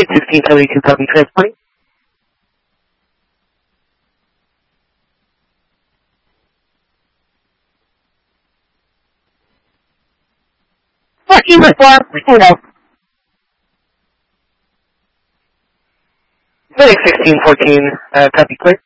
Flight 1672, copy, transporting. Fourteen before, Pluto. Flight 1614, copy, clear.